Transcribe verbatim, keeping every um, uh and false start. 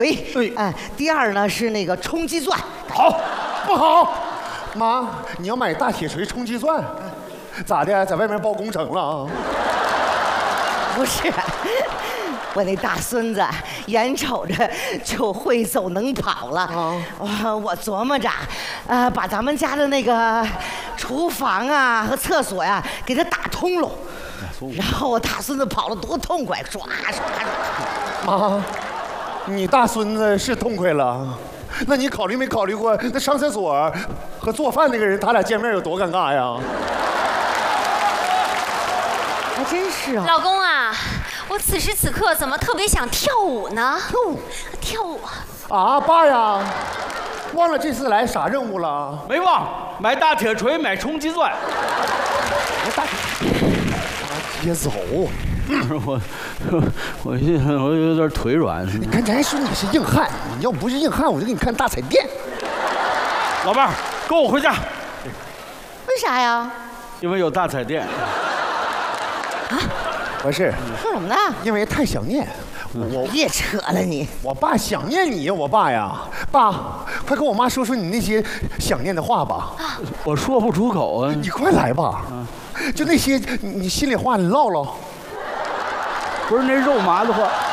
哎，哎，第二呢是那个冲击钻。 好，不好，妈，你要买大铁锤、冲击钻，咋的？在外面包工程了啊？ 不是。我那大孙子眼瞅着就会走能跑了，啊、我我琢磨着，呃，把咱们家的那个厨房啊和厕所呀、啊、给他打通了，然后我大孙子跑了多痛快，唰唰唰。 妈，你大孙子是痛快了，那你考虑没考虑过那上厕所和做饭那个人他俩见面有多尴尬呀？ 还真是啊， 老公啊。我此时此刻怎么特别想跳舞呢？跳舞，跳舞啊！爸呀，忘了这次来啥任务了？ 没忘，买大铁锤，买冲击钻。 大，别走！ 我我现在我有点腿软。 你刚才说你是硬汉，你要不是硬汉，我就给你看大彩电。 老伴儿，跟我回家。 为啥呀？ 因为有大彩电。 啊？ 不是， 说什么呢？ 因为太想念我。别扯了你！ 我爸想念你呀，我爸呀，爸，快跟我妈说说你那些想念的话吧。 我说不出口啊。 你快来吧，就那些你心里话，你唠唠。 不是那肉麻的话。